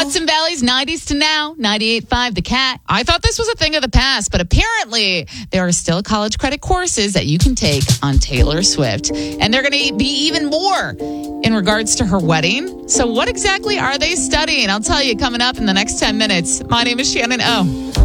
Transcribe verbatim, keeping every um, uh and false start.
Hudson Valley's nineties to now, ninety-eight point five The Cat. I thought this was a thing of the past, but apparently there are still college credit courses that you can take on Taylor Swift. And they're going to be even more in regards to her wedding. So what exactly are they studying? I'll tell you coming up in the next ten minutes. My name is Shannon O.